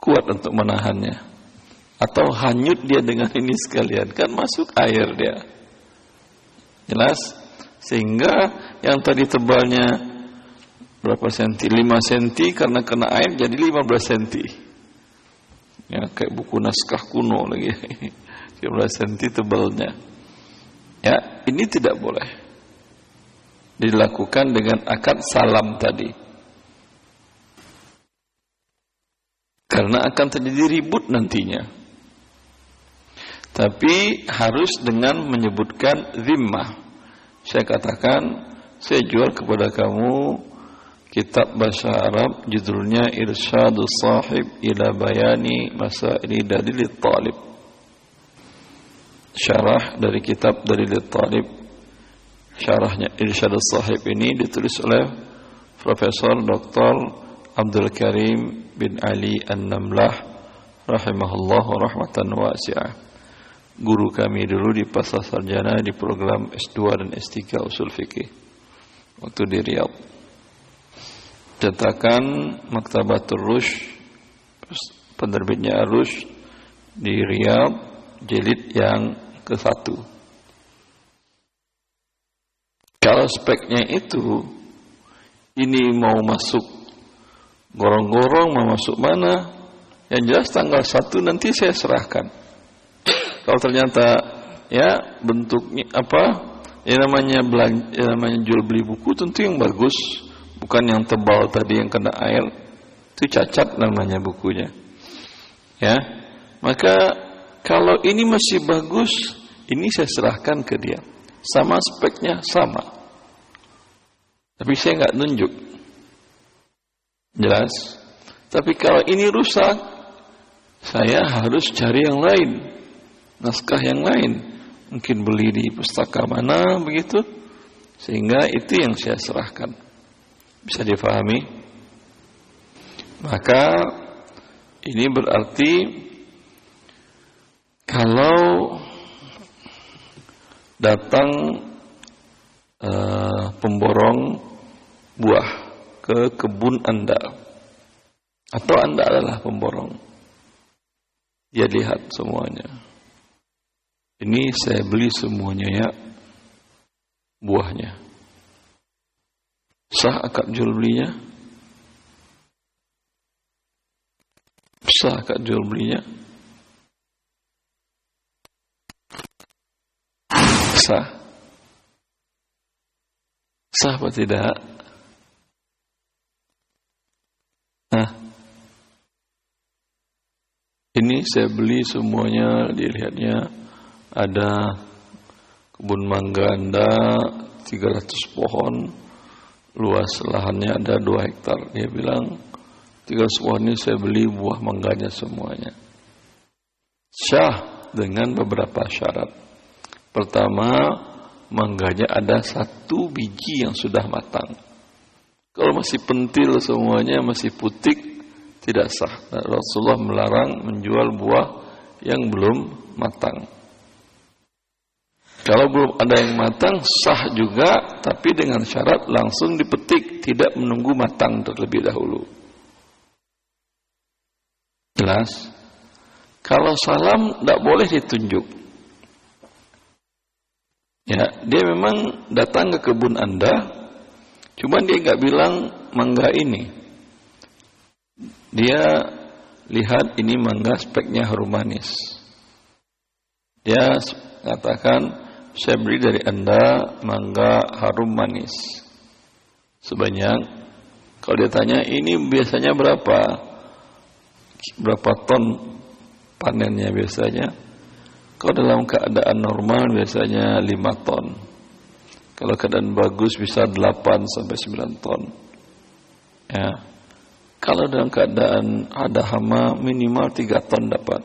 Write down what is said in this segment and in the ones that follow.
kuat untuk menahannya. Atau hanyut dia dengan ini sekalian, kan masuk air dia. Jelas? Sehingga yang tadi tebalnya berapa senti? 5 senti, karena kena air jadi 15 senti. Ya, kayak buku naskah kuno lagi. 15 senti tebalnya. Ya, ini tidak boleh dilakukan dengan akad salam tadi. Karena akan terjadi ribut nantinya. Tapi harus dengan menyebutkan zimmah. Saya katakan, saya jual kepada kamu kitab bahasa Arab, judulnya Irsyadus Sahib ila Bayani Masaili Dalilit Talib. Syarah dari kitab Dalilit Talib. Syarahnya Irsyadus Sahib ini ditulis oleh Profesor Dr. Abdul Karim bin Ali An-Namlah rahimahullahu rahmatan wasi'ah. Guru kami dulu di Pasar Sarjana di program S2 dan S3 Usul Fikih waktu di Riyadh. Cetakan Maktabatul Rushd, penerbitnya Rushd di Riyadh, jilid yang ke-1. Kalau speknya itu, ini mau masuk gorong-gorong, mau masuk mana, yang jelas tanggal 1 nanti saya serahkan. Kalau ternyata ya bentuknya apa, namanya jual beli buku tentu yang bagus, bukan yang tebal tadi yang kena air, itu cacat namanya bukunya. Ya, maka kalau ini masih bagus, ini saya serahkan ke dia, sama speknya sama, tapi saya nggak nunjuk, jelas. Tapi kalau ini rusak, saya harus cari yang lain. Naskah yang lain, mungkin beli di pustaka mana begitu, sehingga itu yang saya serahkan. Bisa difahami? Maka ini berarti kalau datang pemborong buah ke kebun Anda, atau Anda adalah pemborong, dia lihat semuanya. Ini saya beli semuanya ya, buahnya. Sah akad jual belinya? Sah akad jual belinya? Sah. Sah apa tidak? Nah, ini saya beli semuanya, dilihatnya ada kebun mangga Anda 300 pohon, luas lahannya ada 2 hektar. Dia bilang 300 pohon ini saya beli buah mangganya semuanya. Syah dengan beberapa syarat. Pertama, mangganya ada 1 biji yang sudah matang. Kalau masih pentil semuanya, masih putik, tidak sah. Rasulullah melarang menjual buah yang belum matang. Kalau belum ada yang matang, sah juga, tapi dengan syarat langsung dipetik, tidak menunggu matang terlebih dahulu. Jelas? Kalau salam, tidak boleh ditunjuk. Ya, dia memang datang ke kebun Anda, cuma dia nggak bilang mangga ini. Dia lihat ini mangga speknya harum manis. Dia katakan, saya beli dari Anda mangga harum manis sebanyak. Kalau dia tanya, ini biasanya berapa ton panennya biasanya? Kalau dalam keadaan normal biasanya 5 ton. Kalau keadaan bagus bisa 8 sampai 9 ton. Ya. Kalau dalam keadaan ada hama minimal 3 ton dapat,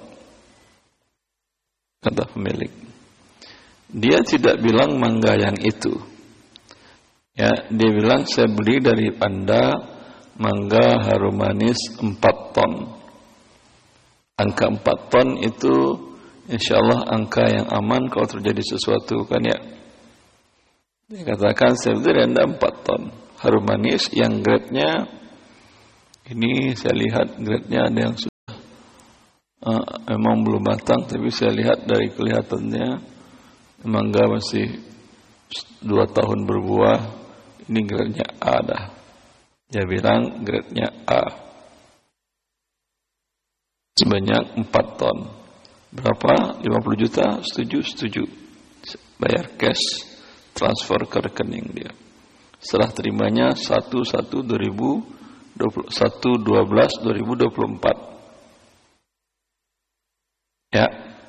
kata pemilik. Dia tidak bilang mangga yang itu. Ya, dia bilang saya beli dari Anda mangga harum manis 4 ton. Angka 4 ton itu insyaallah angka yang aman kalau terjadi sesuatu kan ya. Dia katakan saya beli dari Anda 4 ton harum manis yang grade-nya ini, saya lihat grade-nya ada yang sudah memang belum matang, tapi saya lihat dari kelihatannya mangga masih 2 tahun berbuah. Ini grade-nya A dah. Dia bilang grade-nya A. Sebanyak 4 ton. Berapa? 50 juta? Setuju. Bayar cash, transfer ke rekening dia. Setelah terimanya 1/12/2024. Ya.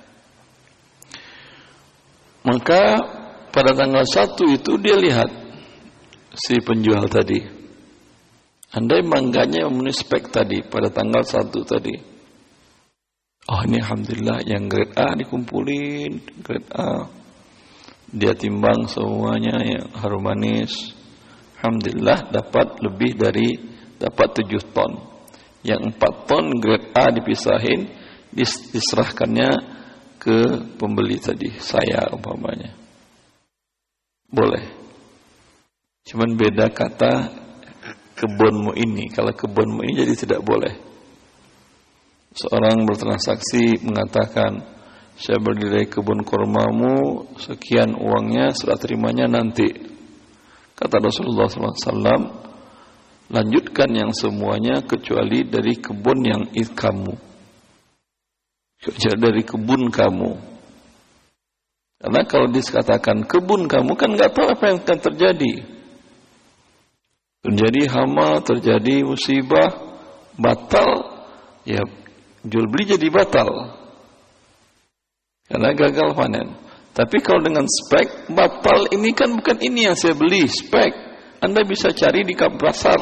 Maka pada tanggal 1 itu dia lihat si penjual tadi. Andai mangganya memenuhi spek tadi pada tanggal 1 tadi. Oh, ini alhamdulillah yang grade A dikumpulin, grade A. Dia timbang semuanya yang harum manis. Alhamdulillah dapat 7 ton. Yang 4 ton grade A dipisahin, diserahkannya ke pembeli tadi, saya umpamanya. Boleh. Cuman beda kata kebunmu ini. Kalau kebunmu ini jadi tidak boleh. Seorang bertransaksi mengatakan, saya beli dari kebun kurmamu, sekian uangnya, serah terimanya nanti. Kata Rasulullah SAW, lanjutkan yang semuanya kecuali dari kebun yang kamu. Dari kebun kamu. Karena kalau dikatakan kebun kamu, kan nggak tahu apa yang akan terjadi. Terjadi hama, terjadi musibah, batal, ya jual beli jadi batal. Karena gagal panen. Tapi kalau dengan spek, batal ini kan bukan ini yang saya beli, spek. Anda bisa cari di pasar.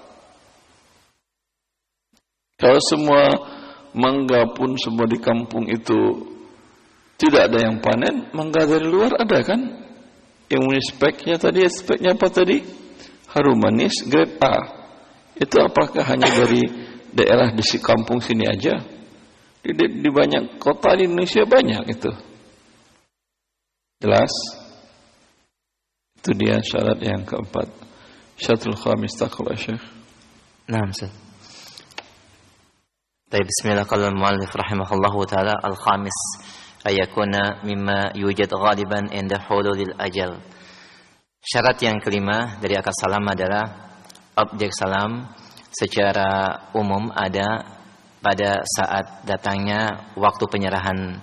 Kalau semua mangga pun semua di kampung itu tidak ada yang panen, mangga dari luar ada kan? Yang punya speknya apa tadi? Harum manis grade A. Itu apakah hanya dari daerah di kampung sini aja? Di banyak kota di Indonesia banyak itu. Jelas? Itu dia syarat yang keempat. Syaratul khamis taqwa Syekh. Naam, Ustaz. طيب بسم الله. قال المؤلف رحمه الله تعالى الخامس أن يكون مما يوجد غالبا عند حلول الأجل. Syarat yang kelima dari akad salam adalah objek salam secara umum ada pada saat datangnya waktu penyerahan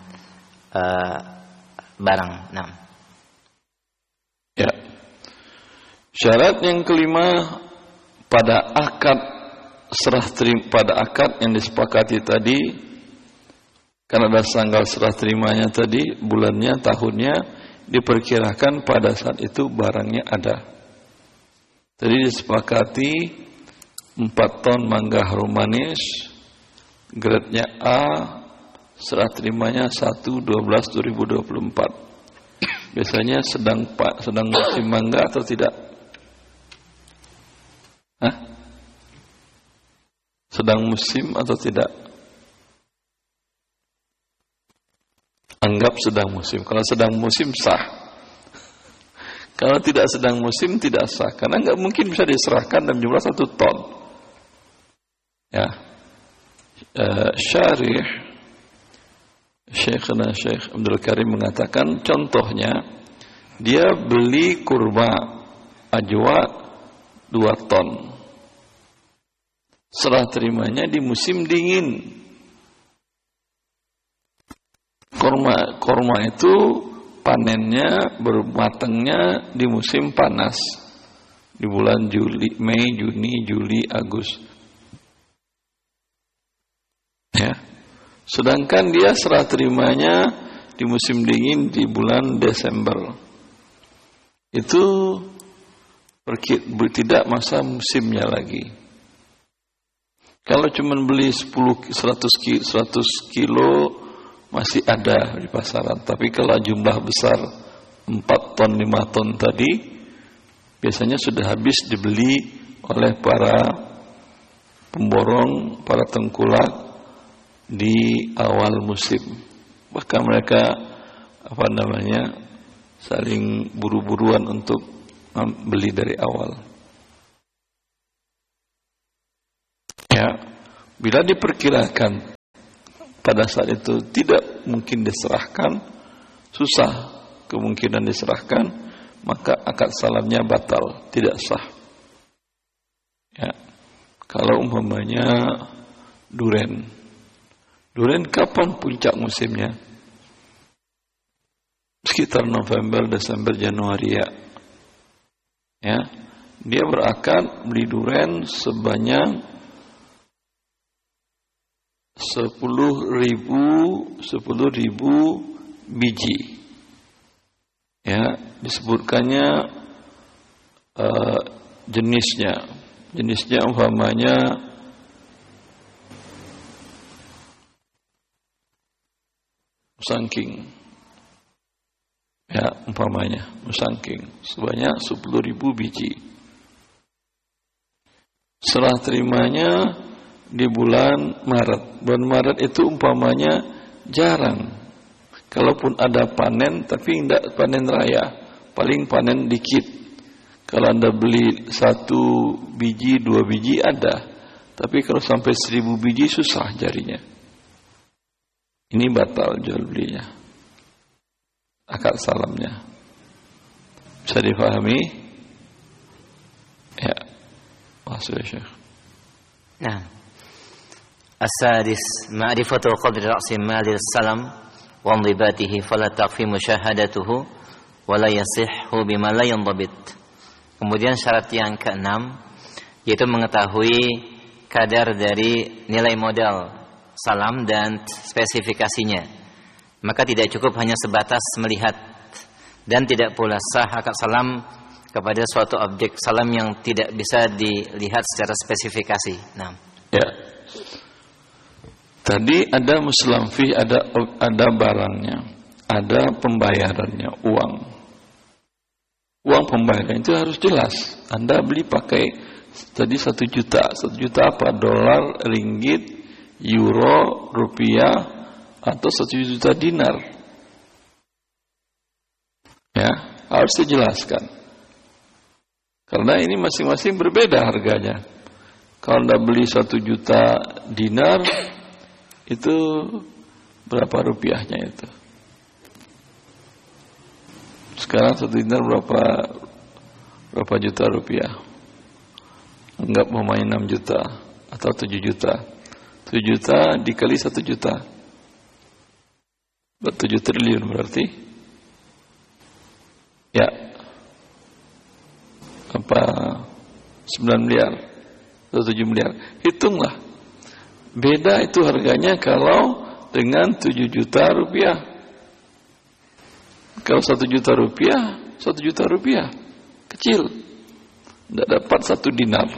barang. Nah. Ya. Syarat yang kelima pada akad pada akad yang disepakati tadi, karena ada tanggal serah terimanya tadi, bulannya, tahunnya, diperkirakan pada saat itu barangnya ada. Jadi disepakati 4 ton mangga harum manis, grade-nya A, serah terimanya 1/12/2024. Biasanya sedang musim mangga atau tidak? Sedang musim atau tidak? Anggap sedang musim. Kalau sedang musim sah. Kalau tidak sedang musim tidak sah, karena nggak mungkin bisa diserahkan dalam jumlah 1 ton. Ya. Syarih Syekhna Syekh Abdul Karim mengatakan, contohnya dia beli kurma ajwa 2 ton. Serah terimanya di musim dingin. Kurma itu panennya, bermatangnya di musim panas. Di bulan Mei, Juni, Juli, Agustus. Ya. Sedangkan dia serah terimanya di musim dingin di bulan Desember. Itu tidak masa musimnya lagi. Kalau cuma beli 100 kilo masih ada di pasaran. Tapi kalau jumlah besar 4 ton, 5 ton tadi, biasanya sudah habis dibeli oleh para pemborong, para tengkulak di awal musim. Bahkan mereka saling buru-buruan untuk beli dari awal. Ya, bila diperkirakan pada saat itu tidak mungkin diserahkan, susah kemungkinan diserahkan, maka akad salamnya batal, tidak sah. Ya. Kalau umpamanya duren kapan puncak musimnya? Sekitar November, Desember, Januari ya. Ya, dia berakad beli duren sebanyak 10.000 biji. Ya, disebutkannya jenisnya umpamanya musangking. Ya, umpamanya musangking sebanyak 10.000 biji. Serah terimanya di bulan Maret. Bulan Maret itu umpamanya jarang. Kalaupun ada panen, tapi tidak panen raya, paling panen dikit. Kalau Anda beli 1 biji, 2 biji ada, tapi kalau sampai 1.000 biji susah jarinya. Ini batal jual belinya, akad salamnya. Bisa difahami? Ya, maksudnya Syekh. Nah, السادس معرفة قدر رأس مال السلم وانضباطه فلا تكفي مشاهدته ولا يصح بما لا ينضبط. Kemudian syarat yang keenam yaitu mengetahui kadar dari nilai modal salam dan spesifikasinya. Maka tidak cukup hanya sebatas melihat, dan tidak pula sah akad salam kepada suatu objek salam yang tidak bisa dilihat secara spesifikasi. Nah, ya. Tadi ada muslam fih, ada barangnya, ada pembayarannya, uang. Uang pembayaran itu harus jelas. Anda beli pakai tadi 1 juta. 1 juta apa? Dolar, ringgit, euro, rupiah, atau 1 juta dinar. Ya, harus dijelaskan. Karena ini masing-masing berbeda harganya. Kalau Anda beli 1 juta dinar, itu berapa rupiahnya itu? Sekarang 1 dinar berapa juta rupiah? Anggap umpamanya 6 juta atau 7 juta. 7 juta dikali 1 juta. 7 triliun berarti? Ya. Apa 9 miliar atau 7 miliar? Hitunglah. Beda itu harganya kalau dengan 7 juta rupiah. Kalau 1 juta rupiah, 1 juta rupiah kecil, tidak dapat 1 dinar.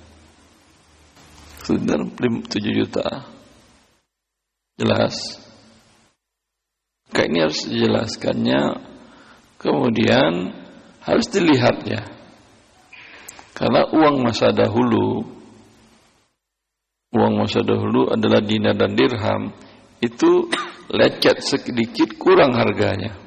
1 dinar 7 juta. Jelas. Kayak ini harus dijelaskannya. Kemudian harus dilihatnya. Karena uang masa dahulu adalah dinar dan dirham, itu lecet sedikit kurang harganya.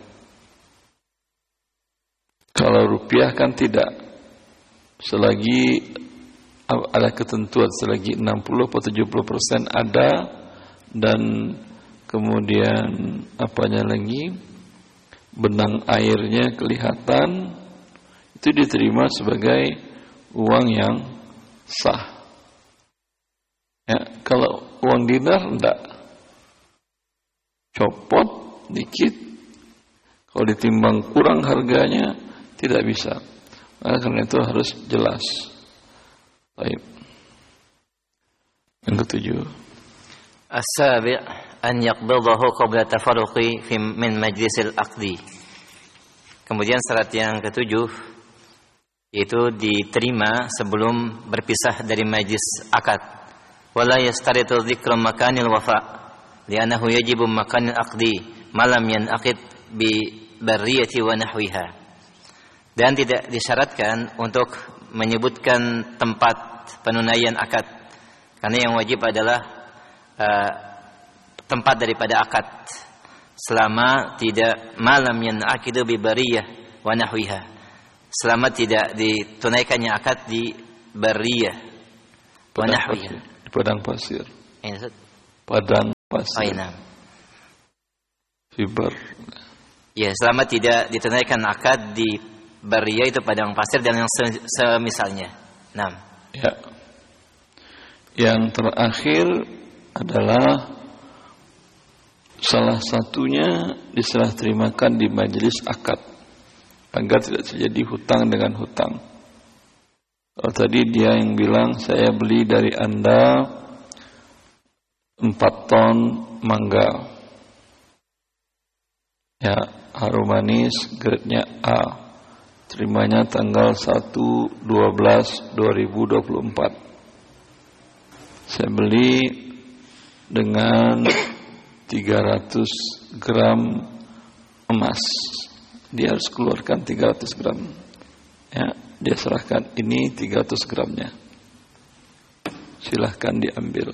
Kalau rupiah kan tidak. Selagi ada ketentuan, selagi 60 atau 70% ada, dan kemudian apanya lagi, benang airnya kelihatan, itu diterima sebagai uang yang sah. Ya, kalau uang dinar enggak, copot dikit, kalau ditimbang kurang harganya tidak bisa. Nah, karena itu harus jelas. Baik. Yang ketujuh, as-sabi' an yaqbidahu qabla tafarruqi min majlisil aqdi. Kemudian syarat yang ketujuh yaitu diterima sebelum berpisah dari majlis akad. Wala yastaritu dzikra makanil wafa li'annahu yajibu makanil aqdi malam yanaqid bi barriyati wa nahwiha. Dan tidak disyaratkan untuk menyebutkan tempat penunaian akad, karena yang wajib adalah tempat daripada akad, selama tidak malam yanaqidu bi barriyah wa nahwiha, selama tidak ditunaikannya akad di barriyah wa nahwiha, di padang pasir. Ini Padang pasir. Fiber. Ya, selama tidak ditunaikan akad di Baria itu padang pasir dan yang semisalnya. Nah. Ya. Yang terakhir adalah salah satunya diserah terimakan di majelis akad agar tidak terjadi hutang dengan hutang. Kalau tadi dia yang bilang saya beli dari Anda 4 ton mangga. Ya, harum manis grade-nya A. Terimanya tanggal 1/12/2024. Saya beli dengan 300 gram emas. Dia harus keluarkan 300 gram. Ya, dia serahkan ini 300 gramnya. Silahkan diambil.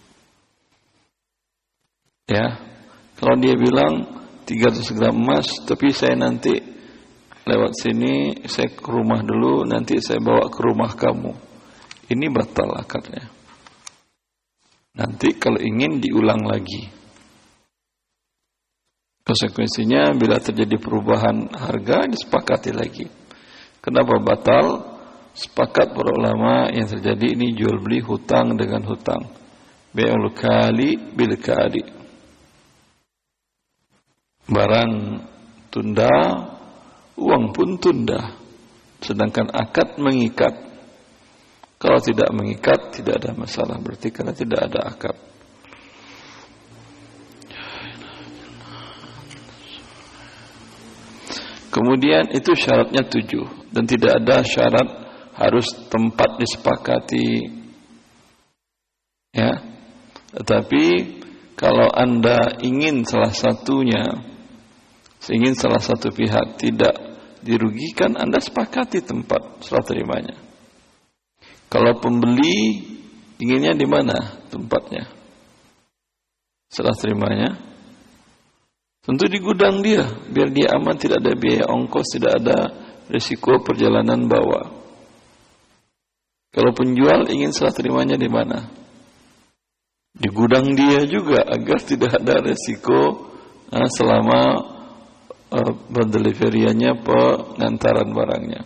Ya, kalau dia bilang 300 gram emas, tapi saya nanti lewat sini, saya ke rumah dulu, nanti saya bawa ke rumah kamu. Ini batal akadnya. Nanti kalau ingin diulang lagi. Konsekuensinya bila terjadi perubahan harga disepakati lagi. Kenapa batal? Sepakat para ulama yang terjadi ini jual beli hutang dengan hutang. Bai'ul kali bil kali. Barang tunda, uang pun tunda. Sedangkan akad mengikat. Kalau tidak mengikat tidak ada masalah, berarti karena tidak ada akad. Kemudian itu syaratnya 7 dan tidak ada syarat harus tempat disepakati. Ya. Tetapi kalau Anda ingin salah satu pihak tidak dirugikan, Anda sepakati tempat serah terimanya. Kalau pembeli inginnya di mana tempatnya serah terimanya? Tentu di gudang dia, biar dia aman, tidak ada biaya ongkos, tidak ada risiko perjalanan bawa. Kalau penjual ingin serah terimanya di mana? Di gudang dia juga, agar tidak ada risiko selama pendeliveriannya, pengantaran barangnya.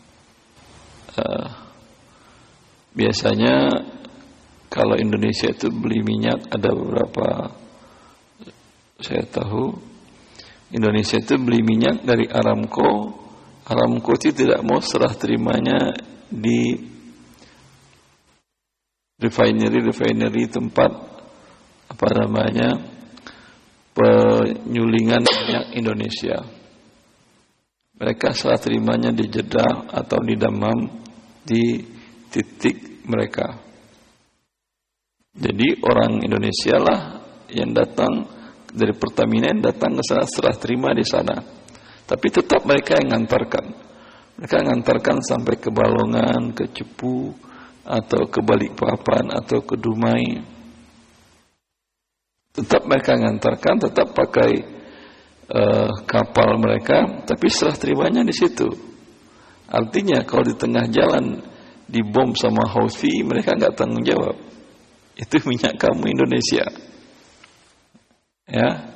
Biasanya kalau Indonesia itu beli minyak, ada beberapa saya tahu Indonesia itu beli minyak dari Aramco. Aramco itu tidak mau serah terimanya di refinery tempat penyulingan minyak Indonesia. Mereka serah terimanya di Jeddah atau di Dammam, di titik mereka. Jadi orang Indonesia lah yang datang dari Pertamina, yang datang ke sana serah terima di sana. Tapi tetap mereka yang ngantarkan. Mereka ngantarkan sampai ke Balongan, ke Cepu, atau ke Balikpapan, atau ke Dumai. Tetap mereka ngantarkan, tetap pakai kapal mereka, tapi serah terimanya di situ. Artinya kalau di tengah jalan dibom sama Houthi, mereka nggak tanggung jawab. Itu minyak kamu Indonesia. Ya,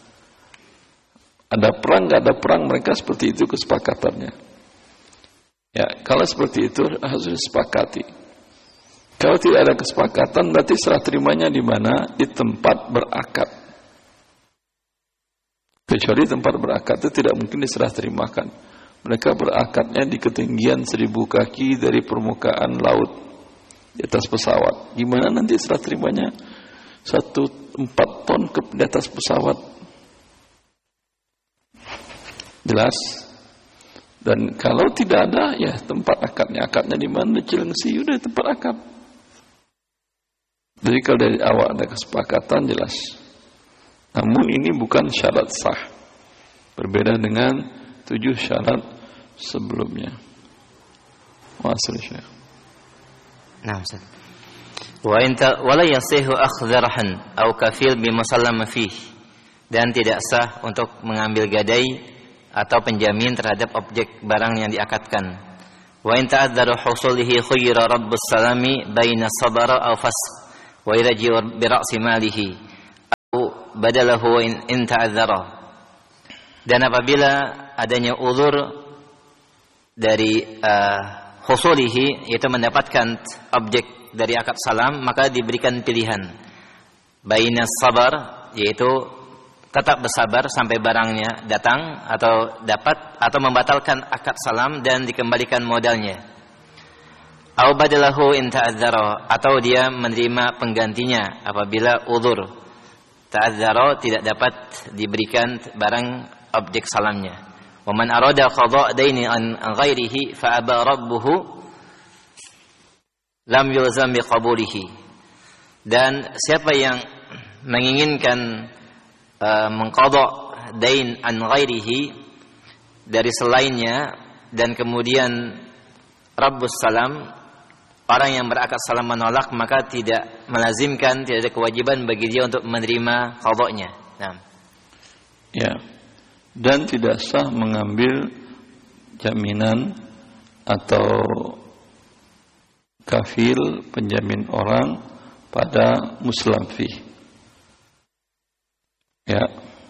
ada perang nggak ada perang, mereka seperti itu kesepakatannya. Ya, kalau seperti itu harus disepakati. Kalau tidak ada kesepakatan, berarti serah terimanya di mana? Di tempat berakad. Kecuali tempat berakad itu tidak mungkin diserah terimakan. Mereka berakadnya di ketinggian 1000 kaki dari permukaan laut, di atas pesawat. Gimana nanti serah terimanya? 4 ton di atas pesawat. Jelas? Dan kalau tidak ada, ya tempat akadnya. Akadnya di mana? Di Cilengsi, udah tempat akad. Jadi kalau dari awal ada kesepakatan, jelas. Namun ini bukan syarat sah. Berbeda dengan 7 syarat sebelumnya. Masalah. Nah, Ustaz. Wala yasihu akhdharhan atau kafil bimusallama fih, dan tidak sah untuk mengambil gadai atau penjamin terhadap objek barang yang diakadkan. Wa in ta'adzara husulihi khuyira rabbus salami baina sabara aw fasq wa yarji'u bi ra'si malihi badalahu in ta'adzara. Dan apabila adanya uzur dari husulihi, yaitu mendapatkan objek dari akad salam, maka diberikan pilihan baina sabar, yaitu tetap bersabar sampai barangnya datang atau dapat, atau membatalkan akad salam dan dikembalikan modalnya. Au badalahu in ta'adzara, atau dia menerima penggantinya apabila uzur ta'adzara, tidak dapat diberikan barang objek salamnya. Wa man arada qada' daini an ghairihi fa aba rabbuhu lam yulzam biqabulihi. Dan siapa yang menginginkan mengqada' dain an ghairihi, dari selainnya, dan kemudian Rabbus salam, orang yang berakad salam menolak, maka tidak melazimkan, tidak ada kewajiban bagi dia untuk menerima qada'nya. Nah. Ya. Dan tidak sah mengambil jaminan atau kafil, penjamin orang pada muslamfih. Ya.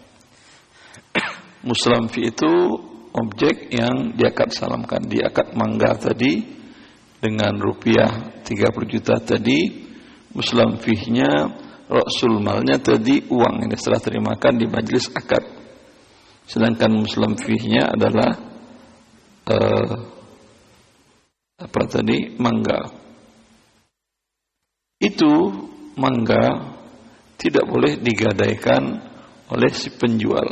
Muslamfih itu objek yang diakad salamkan, diakad mangga tadi dengan rupiah 30 juta tadi, muslamfihnya rasul malnya tadi uang yang setelah terimakan di majelis akad. Sedangkan muslim fihnya adalah mangga. Itu mangga tidak boleh digadaikan oleh si penjual.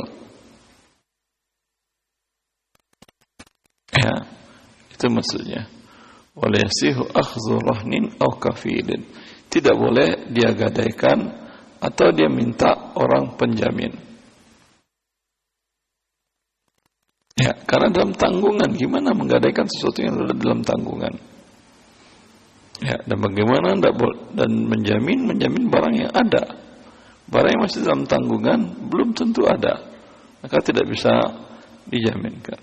Ya, itu maksudnya. Wala yasihu akhdhu rahnin aw kafilin. Tidak boleh dia gadaikan atau dia minta orang penjamin. Ya, karena dalam tanggungan, gimana menggadaikan sesuatu yang ada dalam tanggungan? Ya, dan bagaimana dan menjamin barang yang ada. Barang yang masih dalam tanggungan belum tentu ada, maka tidak bisa dijaminkan.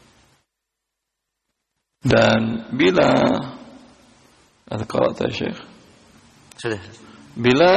Dan bila kata Syekh, bila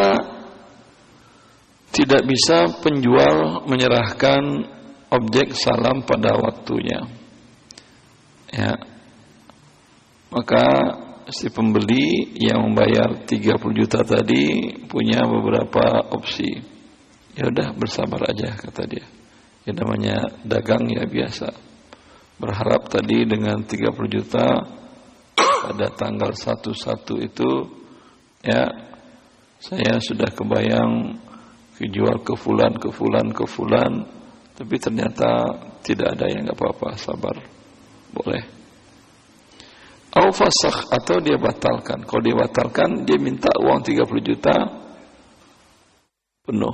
tidak bisa penjual menyerahkan objek salam pada waktunya, ya, maka si pembeli yang membayar 30 juta tadi punya beberapa opsi. Ya udah, bersabar aja, kata dia. Ya namanya dagang ya biasa. Berharap tadi dengan 30 juta pada tanggal 1/1 itu, ya, saya sudah kebayang dijual ke fulan, tapi ternyata tidak ada, yang enggak apa-apa, sabar, boleh. Au fasakh, atau dia batalkan. Kalau dia batalkan, dia minta uang 30 juta penuh.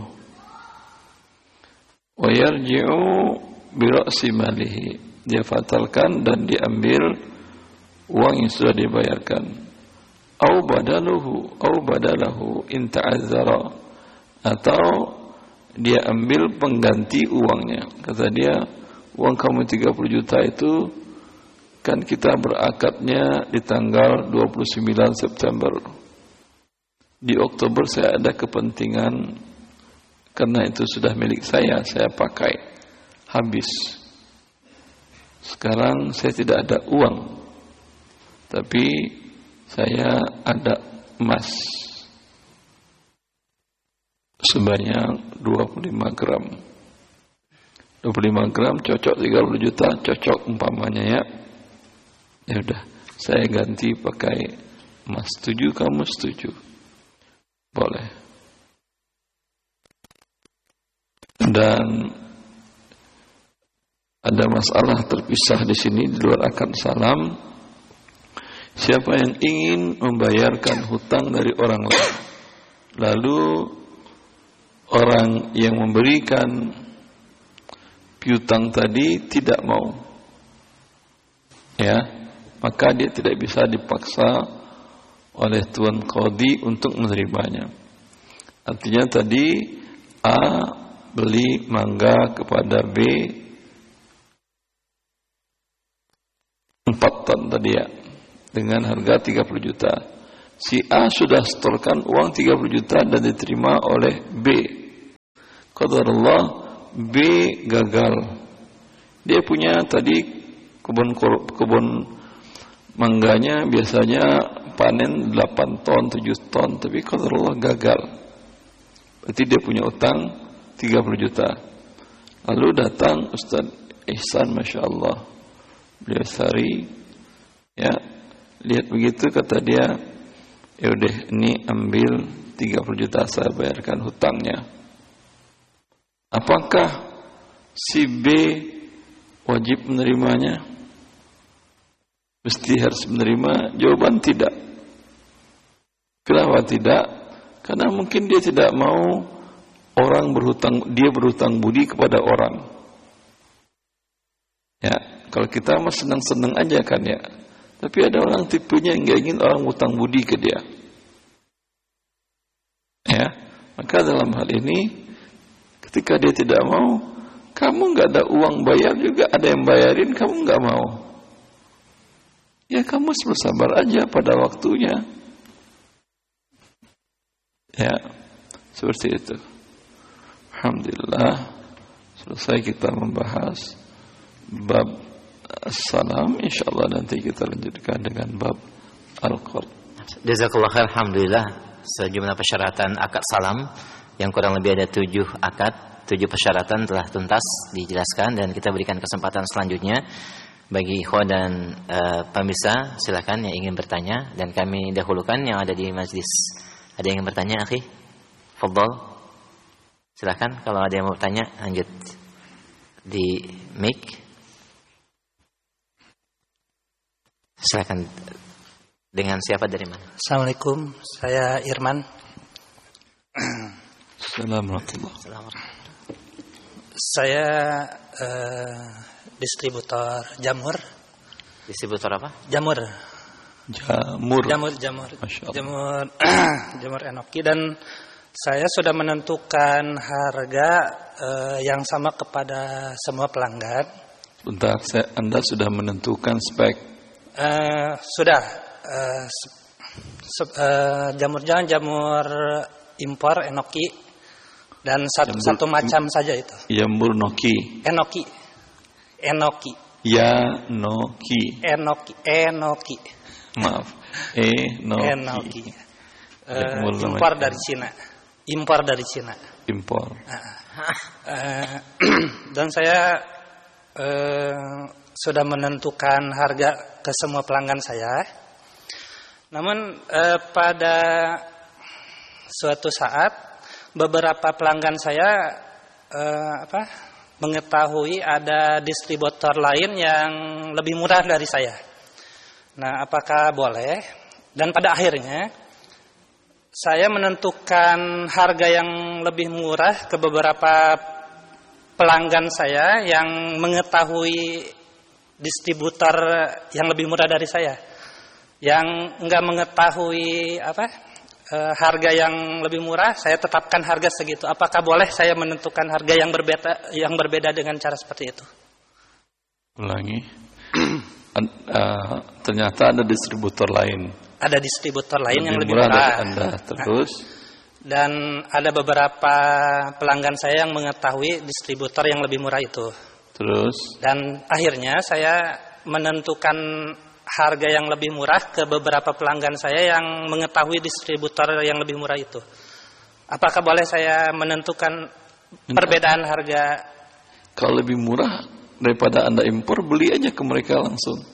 Wa yarji'u bi ra'si malihi, dia batalkan dan diambil uang yang sudah dibayarkan. Au badalahu in ta'azzara, atau dia ambil pengganti uangnya. Kata dia, uang kamu 30 juta itu kan kita berakadnya di tanggal 29 September. Di Oktober saya ada kepentingan, karena itu sudah milik saya pakai, habis. Sekarang saya tidak ada uang, tapi saya ada emas sebanyak 25 gram. 25 gram cocok 30 juta, cocok umpamanya, ya. Ya udah, saya ganti pakai emas. Setuju kamu? Setuju. Boleh. Dan ada masalah terpisah di sini di luar akad salam. Siapa yang ingin membayarkan hutang dari orang lain, lalu orang yang memberikan piutang tadi tidak mau, ya, maka dia tidak bisa dipaksa oleh tuan qadhi untuk menerimanya. Artinya tadi A beli mangga kepada B 4 ton tadi, ya, dengan harga 30 juta. Si A sudah setorkan uang 30 juta dan diterima oleh B. qadarullah, B gagal. Dia punya tadi kebun mangganya biasanya panen 8 ton, 7 ton, tapi qadarullah gagal. Berarti dia punya utang 30 juta. Lalu datang Ustaz Ihsan, Masya Allah, beliau sari, ya, lihat begitu, kata dia, ya udah, ini ambil 30 juta saya bayarkan hutangnya. Apakah si B wajib menerimanya? Mesti harus menerima? Jawaban tidak. Kenapa tidak? Karena mungkin dia tidak mau dia berhutang budi kepada orang. Ya, kalau kita mah senang-senang aja kan ya. Tapi ada orang tipenya yang nggak ingin orang hutang budi ke dia. Ya, maka dalam hal ini, ketika dia tidak mau, kamu nggak ada uang bayar juga, ada yang bayarin, kamu nggak mau. Ya kamu bersabar aja pada waktunya. Ya, seperti itu. Alhamdulillah, selesai kita membahas bab as-salam. InsyaAllah nanti kita lanjutkan dengan bab al-qard. Jazakallah khair. Alhamdulillah, sejumlah persyaratan akad salam yang kurang lebih ada 7 akad, 7 persyaratan telah tuntas dijelaskan, dan kita berikan kesempatan selanjutnya bagi ikhwan dan pemirsa, silakan yang ingin bertanya, dan kami dahulukan yang ada di majlis. Ada yang ingin bertanya, akhi? Fadhal. Silakan kalau ada yang mau bertanya, lanjut di mic. Silakan. Dengan siapa, dari mana? Assalamualaikum, saya Irman. Assalamualaikum. Saya distributor jamur. Distributor apa? Jamur. Masya Allah. Jamur enoki, dan saya sudah menentukan harga yang sama kepada semua pelanggan. Bentar, Anda sudah menentukan spek? Sudah. Jamur impor enoki, dan satu macam saja itu. Jamur noki. Enoki. Maaf. Enoki. Impor dari Cina. Dan saya sudah menentukan harga ke semua pelanggan saya. Namun pada suatu saat beberapa pelanggan saya mengetahui ada distributor lain yang lebih murah dari saya. Nah, apakah boleh? Dan pada akhirnya saya menentukan harga yang lebih murah ke beberapa pelanggan saya yang mengetahui distributor yang lebih murah dari saya. Yang enggak mengetahui harga yang lebih murah, saya tetapkan harga segitu. Apakah boleh saya menentukan harga yang berbeda dengan cara seperti itu? Ulangi. Ternyata ada distributor lain. Ada distributor lain yang lebih murah dari Anda. Terus? Dan ada beberapa pelanggan saya yang mengetahui distributor yang lebih murah itu. Terus? Dan akhirnya saya menentukan harga yang lebih murah ke beberapa pelanggan saya yang mengetahui distributor yang lebih murah itu. Apakah boleh saya menentukan perbedaan harga? Kalau lebih murah daripada Anda impor, beli aja ke mereka langsung.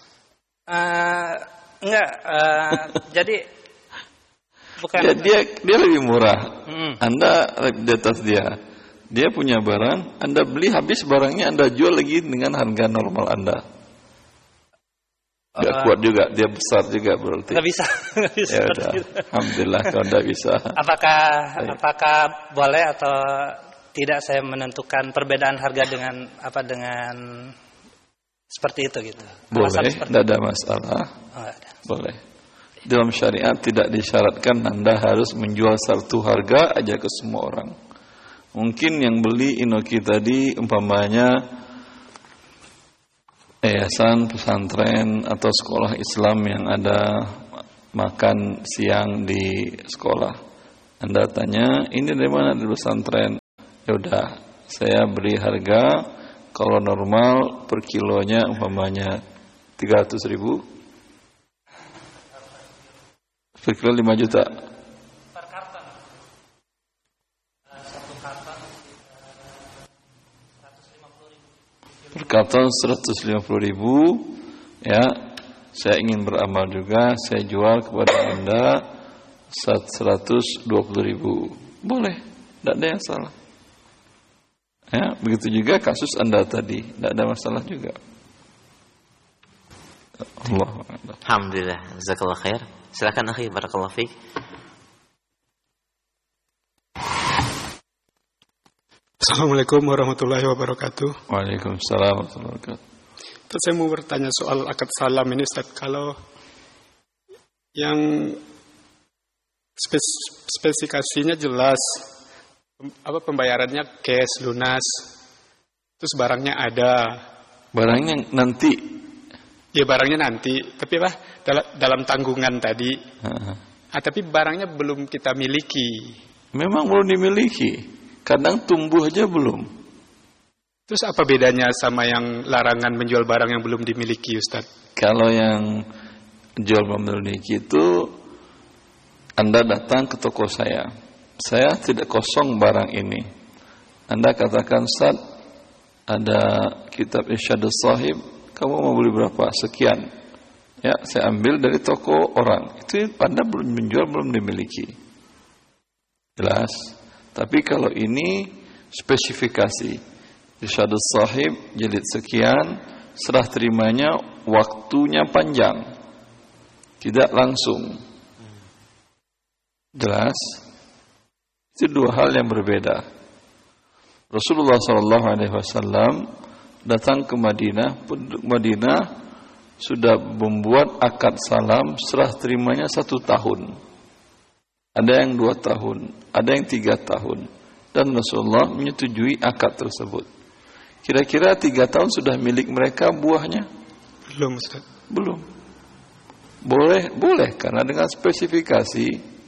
Enggak. Jadi bukan. Dia lebih murah. Anda di atas dia. Dia punya barang, Anda beli habis barangnya, Anda jual lagi dengan harga normal Anda. Gak kuat juga, dia besar juga berarti. Nggak bisa. Ya udah, alhamdulillah kalau tidak bisa. Apakah boleh atau tidak saya menentukan perbedaan harga dengan seperti itu gitu? Boleh, tidak ada masalah. Boleh. Dalam syariat tidak disyaratkan Anda harus menjual satu harga aja ke semua orang. Mungkin yang beli inoki tadi umpamanya yayasan, pesantren atau sekolah Islam yang ada makan siang di sekolah. Anda tanya, ini dari mana? Dari pesantren. Ya udah, saya beri harga kalau normal per kilonya umpamanya 300.000, per kilo 5 juta. Per karton. Satu karton 150.000. Per karton 150.000, ya. Saya ingin beramal juga, saya jual kepada Anda 120.000. Boleh, tidak ada yang salah. Ya, begitu juga kasus Anda tadi, tidak ada masalah juga. Allah. Alhamdulillah, jazakallah khair. Silakan akhi, barakallahu fiik. Assalamualaikum warahmatullahi wabarakatuh. Waalaikumsalam warahmatullahi wabarakatuh. Terus saya mau bertanya soal akad salam ini Ustaz. Kalau yang spesifikasinya jelas, apa pembayarannya cash, lunas, terus barangnya ada. Barangnya nanti. Ya barangnya nanti, tapi apa dalam tanggungan tadi. Tapi barangnya belum kita miliki. Memang belum dimiliki. Kadang tumbuh aja belum. Terus apa bedanya sama yang larangan menjual barang yang belum dimiliki, Ustaz? Kalau yang jual belum dimiliki itu, Anda datang ke toko saya tidak kosong barang ini. Anda katakan, Ustaz, ada kitab Irsyadus Shahib, kamu mau beli berapa? Sekian. Ya, saya ambil dari toko orang. Itu Anda belum menjual, belum dimiliki. Jelas. Tapi kalau ini spesifikasi Irsyadus Shahib jilid sekian, serah terimanya waktunya panjang, tidak langsung. Jelas? Itu dua hal yang berbeda. Rasulullah SAW datang ke Madinah. Penduduk Madinah sudah membuat akad salam, serah terimanya 1 tahun. Ada yang 2 tahun, ada yang 3 tahun. Dan Rasulullah menyetujui akad tersebut. Kira-kira 3 tahun sudah milik mereka buahnya? Belum, Ustaz. Belum. Boleh karena dengan spesifikasi.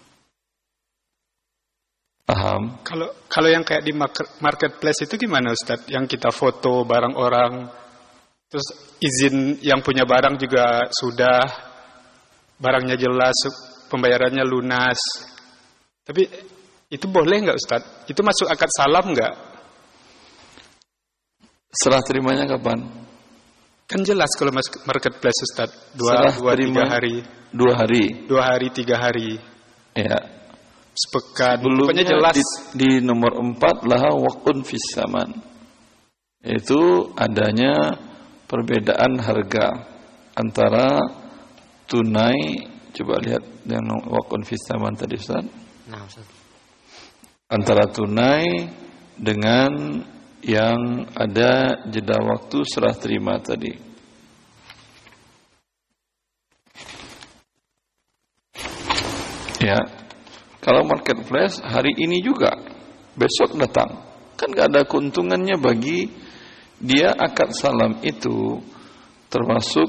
Paham? Kalau yang kayak di marketplace itu gimana, Ustaz? Yang kita foto barang orang, terus izin yang punya barang juga sudah, barangnya jelas, pembayarannya lunas. Tapi itu boleh nggak, Ustaz? Itu masuk akad salam nggak? Serah terimanya kapan? Kan jelas kalau masuk marketplace, Ustaz. 3 hari. 2 hari. 2 hari, 3 hari. Ya. Sepekan. Pokoknya jelas. Di nomor 4 laha waqun fis saman. Itu adanya perbedaan harga antara tunai. Coba lihat yang waqun fis saman tadi, Ustaz. Nah, Ustaz. Antara tunai dengan yang ada jeda waktu serah terima tadi. Ya. Kalau marketplace hari ini juga, besok datang. Kan gak ada keuntungannya bagi dia. Akad salam itu termasuk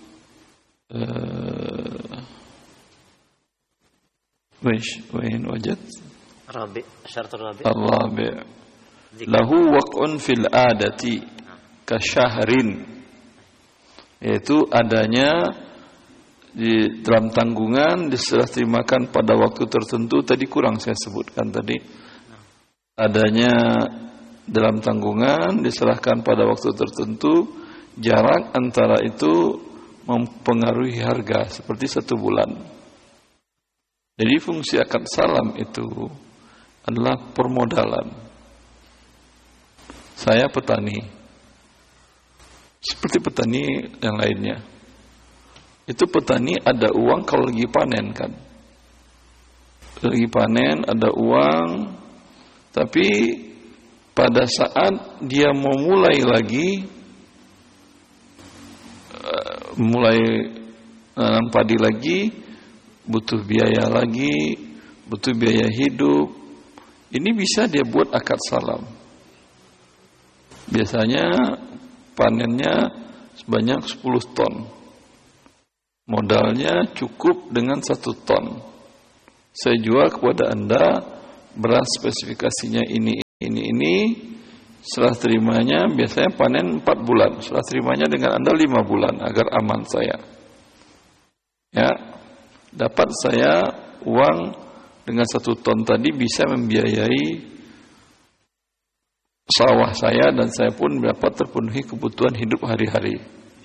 wajad Rabi, syaratul rabi. Ar-rabi. Lahu waq'un fil adati kasyahrin. Yaitu adanya di dalam tanggungan diserah terimakan pada waktu tertentu. Tadi kurang saya sebutkan tadi. Adanya dalam tanggungan diserahkan pada waktu tertentu. Jarak antara itu mempengaruhi harga seperti 1 bulan. Jadi fungsi akad salam itu adalah permodalan. Saya petani, seperti petani yang lainnya. Itu petani ada uang kalau lagi panen kan. Lagi panen ada uang, tapi pada saat dia mau mulai lagi, mulai nanam padi lagi, butuh biaya lagi, butuh biaya hidup. Ini bisa dia buat akad salam. Biasanya panennya sebanyak 10 ton. Modalnya cukup dengan 1 ton. Saya jual kepada Anda beras spesifikasinya ini Ini setelah terimanya biasanya panen 4 bulan. Setelah terimanya dengan Anda 5 bulan agar aman saya. Ya, dapat saya uang dengan 1 ton tadi bisa membiayai sawah saya dan saya pun dapat terpenuhi kebutuhan hidup hari-hari.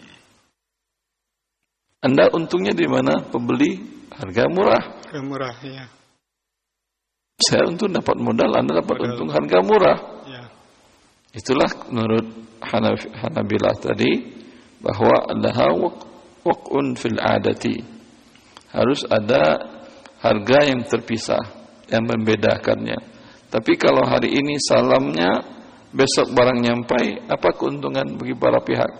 Anda untungnya di mana? Pembeli harga murah. Harga murah, ya. Saya untung dapat modal, Anda dapat untung harga murah. Ya. Itulah menurut Hanabilah tadi bahwa adalah waq'un fil adati. Harus ada harga yang terpisah yang membedakannya. Tapi kalau hari ini salamnya, besok barang nyampai, apa keuntungan bagi para pihak?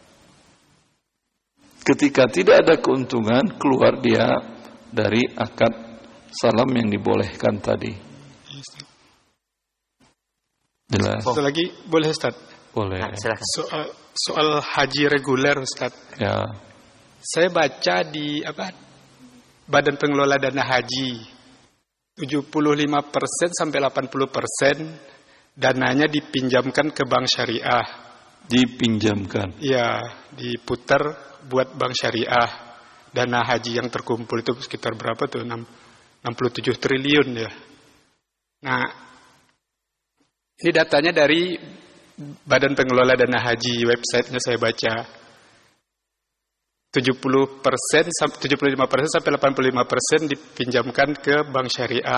Ketika tidak ada keuntungan, keluar dia dari akad salam yang dibolehkan tadi. Jelas. Satu lagi boleh Ustaz? Boleh. Silakan. Soal haji reguler Ustaz. Ya. Saya baca di Badan Pengelola Dana Haji 75% sampai 80% dananya dipinjamkan ke bank syariah. Dipinjamkan. Iya, diputar buat bank syariah. Dana haji yang terkumpul itu sekitar berapa tuh? 67 triliun ya. Nah, ini datanya dari Badan Pengelola Dana Haji, websitenya saya baca. 75% sampai 85% dipinjamkan ke bank syariah.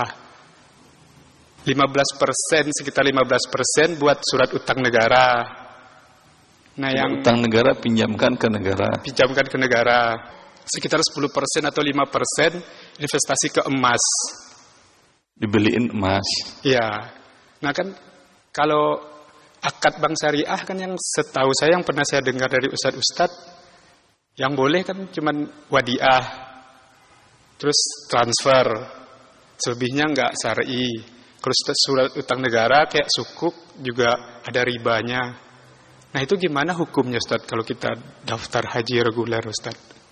15%, sekitar 15% buat surat utang negara. Nah, yang utang negara pinjamkan ke negara. Pinjamkan ke negara. Sekitar 10% atau 5% investasi ke emas. Dibeliin emas. Iya. Nah kan kalau akad bank syariah kan yang setahu saya, yang pernah saya dengar dari ustadz-ustadz, yang boleh kan cuman wadiah, terus transfer, selebihnya enggak syar'i. Kalau surat utang negara kayak sukuk juga ada ribanya. Nah itu gimana hukumnya Ustaz kalau kita daftar haji reguler Ustaz?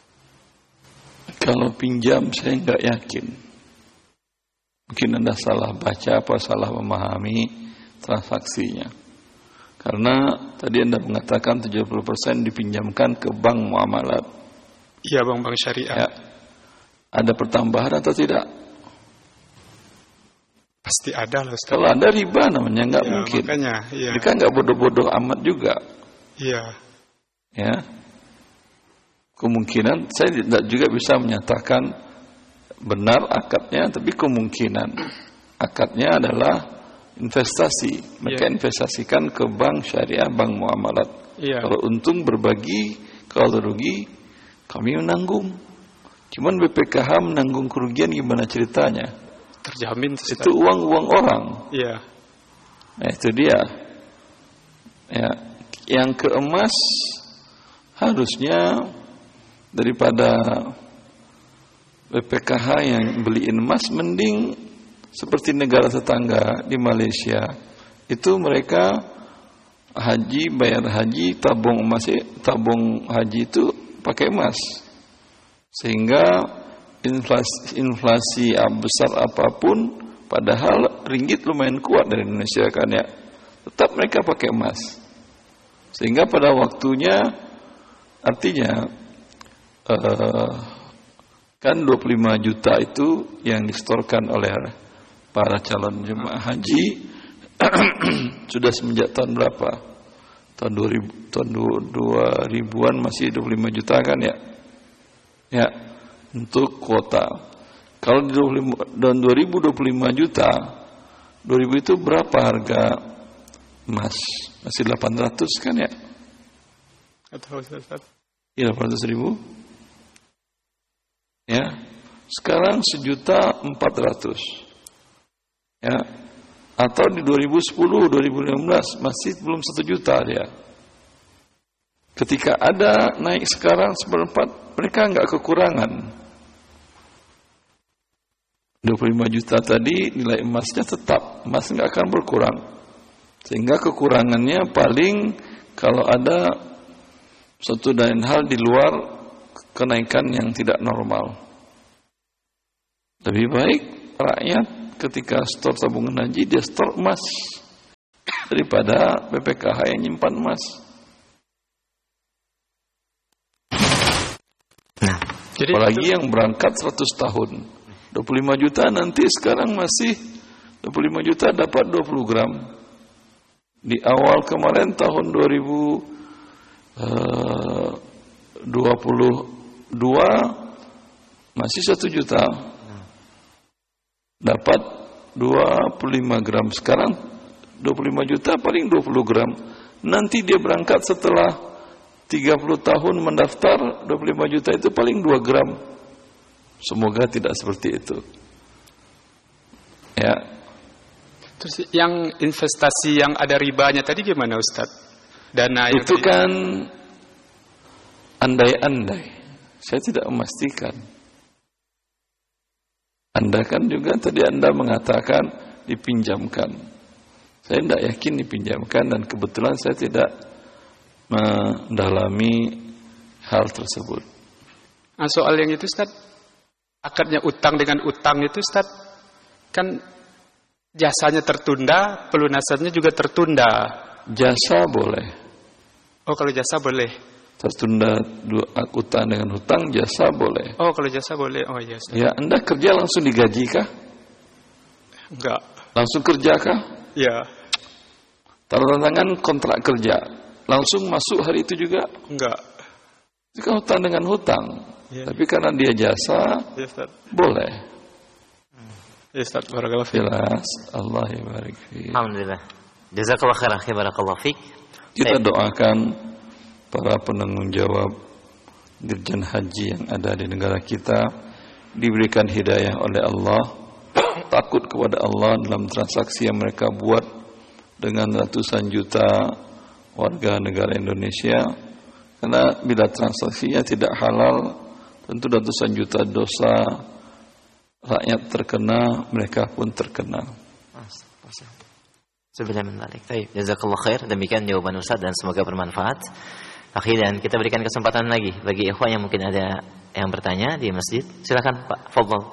Kalau pinjam saya enggak yakin. Mungkin Anda salah baca apa salah memahami transaksinya. Karena tadi Anda mengatakan 70% dipinjamkan ke bank muamalat. Iya, bank-bank syariah. Ya. Ada pertambahan atau tidak? Pasti ada lah Ustaz. Kalau ada riba namanya enggak mungkin. Makanya, iya. Mereka enggak bodoh-bodoh amat juga. Iya. Ya. Kemungkinan saya tidak juga bisa menyatakan benar akadnya, tapi kemungkinan akadnya adalah investasi. Mereka investasikan ke bank syariah, bank muamalat. Kalau untung berbagi, kalau rugi kami menanggung. Cuman BPKH menanggung kerugian gimana ceritanya? Terjamin itu uang orang. Iya. Nah itu dia. Ya, yang ke emas harusnya daripada BPKH yang beliin emas, mending seperti negara tetangga di Malaysia. Itu mereka haji, bayar haji, tabung emas, tabung haji itu pakai emas. Sehingga inflasi besar apapun, padahal ringgit lumayan kuat dari Indonesia kan ya, tetap mereka pakai emas. Sehingga pada waktunya, artinya kan 25 juta itu yang disetorkan oleh para calon jemaah haji sudah semenjak tahun berapa? Tahun 2000-an masih 25 juta kan ya? Ya, untuk kuota. Kalau di 2025 juta, 2000 itu berapa harga emas? Masih 800 kan ya? Atau ya 800 ribu. Ya, sekarang 1.400.000. Ya, atau di 2010, 2015 masih belum 1 juta dia. Ketika ada naik sekarang 1/4, mereka enggak kekurangan. 25 juta tadi nilai emasnya tetap, emas enggak akan berkurang. Sehingga kekurangannya paling kalau ada suatu dan hal di luar kenaikan yang tidak normal. Lebih baik rakyat ketika store tabungan haji dia store emas. daripada BPKH yang nyimpan emas. Nah, Jadi Apalagi yang berangkat 100 tahun. 25 juta nanti sekarang masih 25 juta dapat 20 gram. Di awal kemarin tahun 2022 masih 1 juta. Dapat 25 gram. Sekarang 25 juta paling 20 gram. Nanti dia berangkat setelah 30 tahun mendaftar, 25 juta itu paling 2 gram. Semoga tidak seperti itu. Ya. terus yang investasi yang ada ribanya tadi gimana Ustaz? Dana yang Itu tadi- kan andai-andai. Saya tidak memastikan. Anda kan juga tadi Anda mengatakan dipinjamkan. Saya tidak yakin dipinjamkan dan kebetulan saya tidak mendalami hal tersebut. Nah, soal yang itu Ustaz, akadnya utang dengan utang itu Ustaz, kan jasanya tertunda, pelunasannya juga tertunda. Jasa boleh. Oh, kalau jasa boleh. Tertunda utang dengan hutang, jasa boleh. Oh, kalau jasa boleh. Oh iya Ustaz. Ya, Anda kerja langsung digaji kah? Enggak. Langsung kerja kah? Ya, Tanda tangan kontrak kerja. Langsung masuk hari itu juga? enggak. Itu kan hutang dengan hutang. Ya. Tapi karena dia jasa, Ya Ustaz. boleh. Ya Ustaz, barakallahu fiik. Jelas. Allah barik fiik. alhamdulillah. Jazakallah khairan, barakallahu fiik. Kita Baik. doakan para penanggung jawab Dirjen Haji yang ada di negara kita diberikan hidayah oleh Allah, takut kepada Allah dalam transaksi yang mereka buat dengan ratusan juta warga negara Indonesia. Karena bila transaksinya tidak halal, tentu ratusan juta dosa, rakyat terkena, mereka pun terkena. Sebenarnya menarik. Baik, jazakallah khair. Demikian jawaban Ustaz dan semoga bermanfaat. Akhirnya kita berikan kesempatan lagi bagi ikhwan yang mungkin ada yang bertanya di masjid. Silakan Pak, fadhal.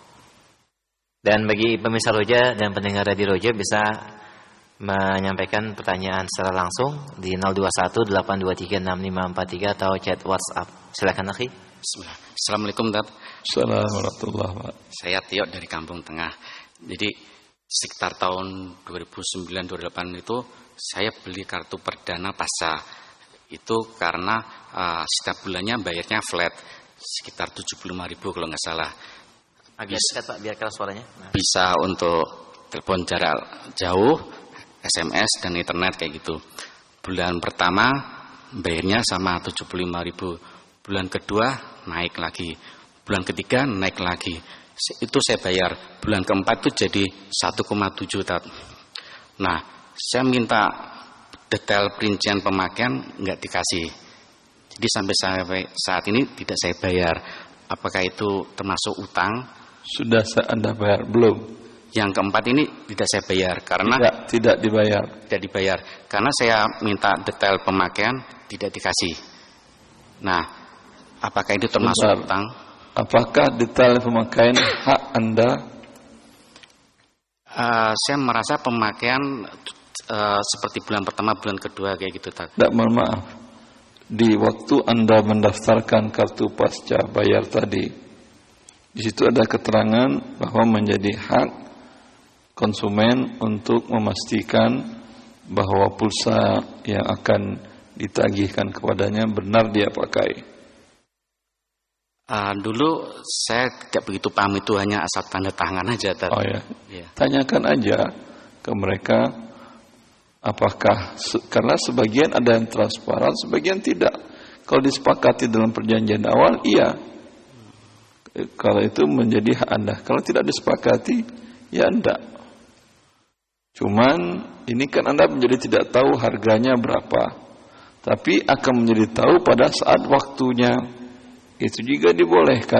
Dan bagi pemirsa Roja dan pendengar Radio Roja bisa menyampaikan pertanyaan secara langsung di 0218236543 atau chat WhatsApp. Silakan akhi. Bismillah. Assalamualaikum Dad. Assalamualaikum warahmatullahi wabarakatuh. Saya Tio dari Kampung Tengah. Jadi sekitar tahun 2009-2008 itu saya beli kartu perdana Pasca. Itu karena setiap bulannya bayarnya flat sekitar 75.000 kalau nggak salah. Agak dekat Pak, biar keras suaranya. Nah. Bisa untuk telepon jarak jauh, SMS dan internet kayak gitu. Bulan pertama bayarnya sama 75.000. Bulan kedua naik lagi. Bulan ketiga naik lagi. Itu saya bayar. Bulan keempat itu jadi 1,7 Tat. Nah, saya minta detail perincian pemakaian nggak dikasih. Jadi sampai saat ini tidak saya bayar. Apakah itu termasuk utang? Sudah Anda bayar? Belum. Yang keempat ini tidak saya bayar karena Tidak dibayar. tidak dibayar karena saya minta detail pemakaian tidak dikasih. Nah, apakah itu termasuk Sebentar. utang? Apakah detail pemakaian hak Anda? Saya merasa pemakaian seperti bulan pertama, bulan kedua kayak gitu. Tidak, mohon maaf. Di waktu Anda mendaftarkan kartu pasca bayar tadi, di situ ada keterangan bahwa menjadi hak konsumen untuk memastikan bahwa pulsa yang akan ditagihkan kepadanya benar dia pakai. Dulu saya tidak begitu paham, itu hanya asal tanda tangan aja. Oh ya, Iya. tanyakan aja ke mereka apakah karena sebagian ada yang transparan, sebagian tidak. Kalau disepakati dalam perjanjian awal, iya. Kalau itu menjadi hak Anda. Kalau tidak disepakati, ya enggak. Cuman ini kan Anda menjadi tidak tahu harganya berapa, tapi akan menjadi tahu pada saat waktunya. Itu juga dibolehkan.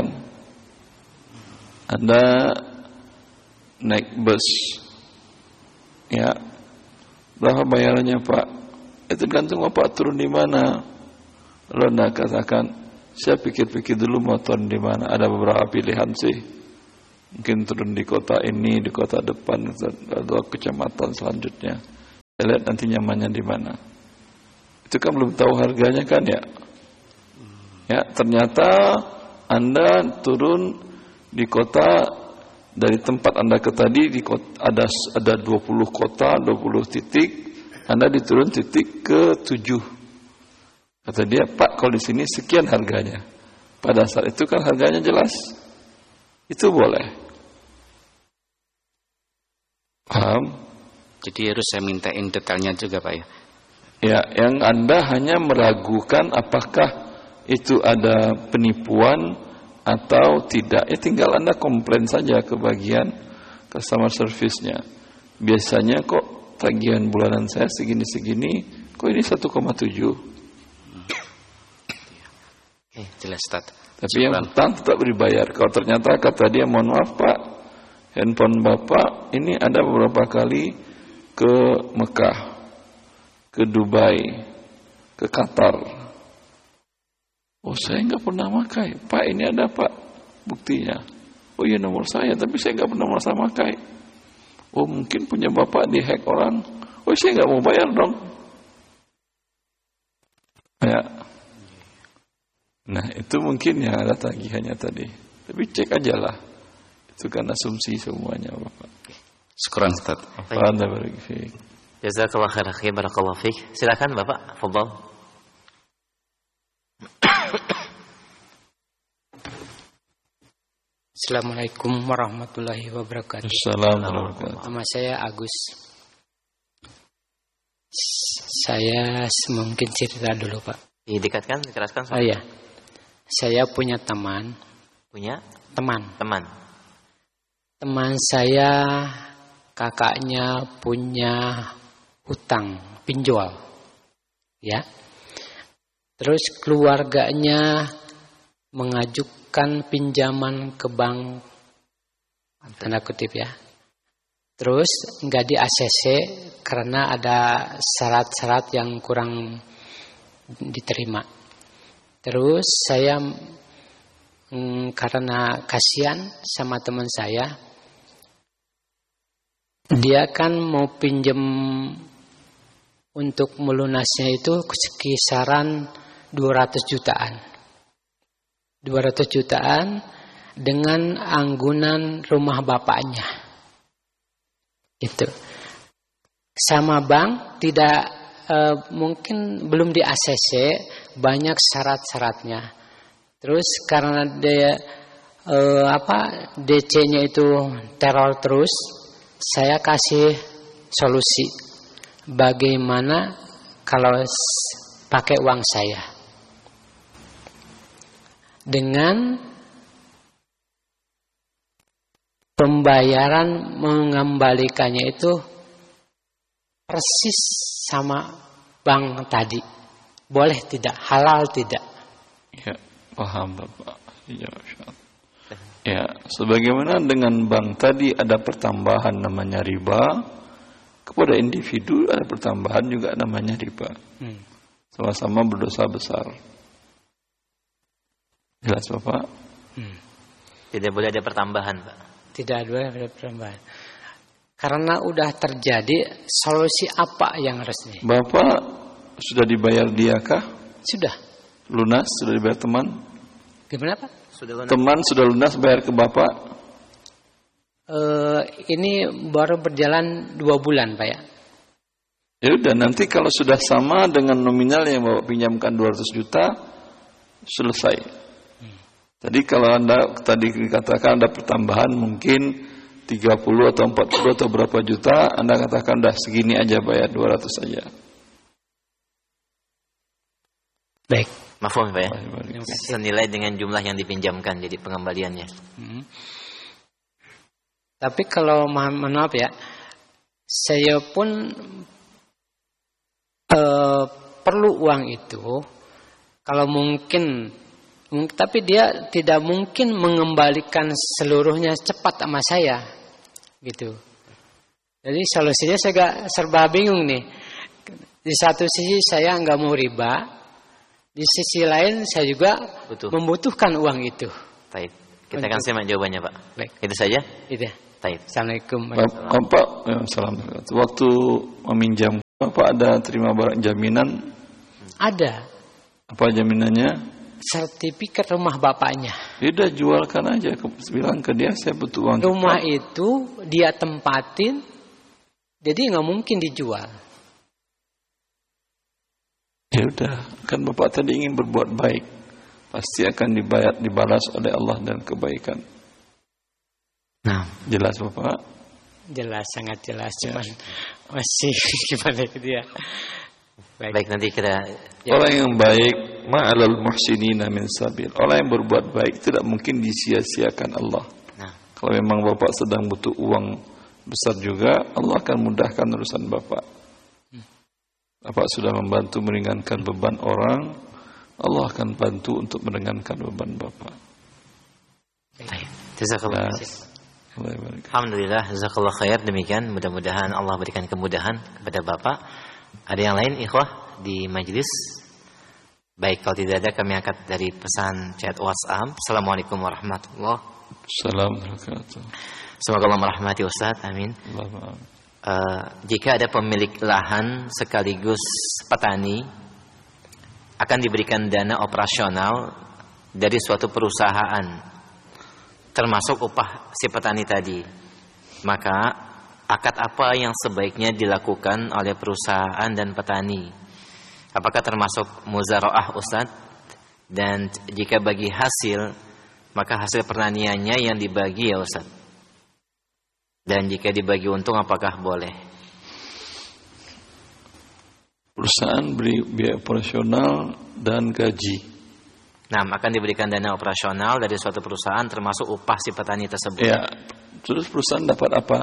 Anda naik bus, ya, berapa bayarannya Pak? Itu tergantung Bapak turun di mana. Lalu Anda katakan, saya pikir-pikir dulu mau turun di mana. Ada beberapa pilihan sih. Mungkin turun di kota ini, di kota depan, atau kecamatan selanjutnya. Saya lihat nanti nyamannya di mana. Itu kan belum tahu harganya kan ya. Ya, ternyata Anda turun di kota, dari tempat Anda ke tadi di kota, ada 20 kota, 20 titik. Anda diturun titik ke 7. Kata dia, Pak, kalau di sini sekian harganya. Pada saat itu kan harganya jelas. Itu boleh. Paham? Jadi harus saya mintain detailnya juga Pak ya. Ya, yang Anda hanya meragukan apakah itu ada penipuan atau tidak. Ya tinggal Anda komplain saja ke bagian customer service-nya. Biasanya kok tagihan bulanan saya segini-segini, kok ini 1,7. Oke, jelas Ustaz. Tapi yang hutang tetap dibayar. Kalau ternyata kata dia, mohon maaf Pak, handphone Bapak ini ada beberapa kali ke Mekah, ke Dubai, ke Qatar. Oh, saya nggak pernah makai. Pak, ini ada Pak buktinya. Oh iya, nomor saya, tapi saya nggak pernah merasa makai. Oh, mungkin punya Bapak dihack orang. Oh, saya nggak mau bayar dong. Ya. Nah, itu mungkin ya ada tagihannya tadi. Tapi cek aja lah. Itu kan asumsi semuanya, Bapak. Syukran Ustaz. Anda barakallahu fiik. Jazakallahu khairan, barakallahu fiik. Silakan Bapak, fadhal. Assalamualaikum warahmatullahi wabarakatuh. Assalamualaikum. Nama saya Agus. Saya mungkin cerita dulu Pak. Didekatkan, dikeraskan. Oh iya. Saya punya teman. Punya? Teman. Teman saya, kakaknya punya hutang pinjol, ya. Terus keluarganya mengajukan pinjaman ke bank, tanda kutip ya. Terus nggak di ACC karena ada syarat-syarat yang kurang diterima. Terus saya karena kasihan sama teman saya, dia kan mau pinjam untuk melunasnya itu kisaran 200 jutaan. 200 jutaan dengan anggunan rumah bapaknya. Itu. Sama bank tidak mungkin belum di ACC, banyak syarat-syaratnya. Terus karena dia DC-nya itu teror terus, saya kasih solusi. Bagaimana kalau pakai uang saya? Dengan pembayaran mengembalikannya itu persis sama bank tadi. Boleh tidak? Halal tidak? Ya, paham Bapak. Ya, sebagaimana dengan bank tadi ada pertambahan namanya riba, kepada individu ada pertambahan juga namanya riba. Sama-sama berdosa besar. Jelas Bapak? Tidak boleh ada pertambahan Pak. Tidak boleh ada pertambahan. Karena udah terjadi, solusi apa yang resmi? Bapak sudah dibayar dia kah? Sudah. Lunas, sudah dibayar teman? Gimana Pak? Sudah lunas. Teman sudah lunas bayar ke Bapak? Ini baru berjalan 2 bulan Pak ya. Ya udah, nanti kalau sudah sama dengan nominal yang Bapak pinjamkan 200 juta, selesai. Tadi kalau Anda tadi dikatakan ada pertambahan mungkin 30 atau 40 atau berapa juta, Anda katakan dah segini aja bayar 200 saja. Baik. Mafhum Pak ya. Senilai dengan jumlah yang dipinjamkan jadi pengembaliannya. Tapi kalau maaf ya, saya pun perlu uang itu. Kalau mungkin, tapi dia tidak mungkin mengembalikan seluruhnya cepat sama saya, gitu. Jadi solusinya saya agak serba bingung nih. Di satu sisi saya nggak mau riba. Di sisi lain saya juga membutuhkan uang itu. Baik. Kita akan simak jawabannya Pak. Baik. Itu saja? Itu. Baik. Assalamualaikum. Bapak, Waktu meminjam Bapak ada terima barang jaminan? Ada. Apa jaminannya? Sertifikat rumah bapaknya. Dia jualkan aja, bilang ke dia saya butuh uang. Rumah itu dia tempatin, jadi nggak mungkin dijual. Ya udah, kan Bapak tadi ingin berbuat baik, pasti akan dibalas oleh Allah dan kebaikan. Nah, jelas Bapak? Jelas, sangat jelas, cuman masih gimana gitu ya. Baik, nanti kita orang yang baik ma'alal muhsinina min sabil. Orang yang berbuat baik tidak mungkin disia-siakan Allah. Nah. Kalau memang Bapak sedang butuh uang besar juga, Allah akan mudahkan urusan Bapak. Bapak sudah membantu meringankan beban orang, Allah akan bantu untuk meringankan beban Bapak. Baik. Jazakallah. Alhamdulillah, jazakallah khair. Demikian, mudah-mudahan Allah berikan kemudahan kepada Bapak. Ada yang lain ikhwah di majelis? Baik, kalau tidak ada kami angkat dari pesan chat WhatsApp. Assalamualaikum warahmatullahi wabarakatuh. Semoga Allah merahmati Ustaz, amin. Jika ada pemilik lahan sekaligus petani, akan diberikan dana operasional dari suatu perusahaan, termasuk upah si petani tadi, maka akad apa yang sebaiknya dilakukan oleh perusahaan dan petani? Apakah termasuk muzaraah Ustaz? Dan jika bagi hasil, maka hasil pertaniannya yang dibagi ya Ustaz. Dan jika dibagi untung apakah boleh? Perusahaan beri biaya operasional dan gaji. Nah, akan diberikan dana operasional dari suatu perusahaan termasuk upah si petani tersebut. Ya, terus perusahaan dapat apa?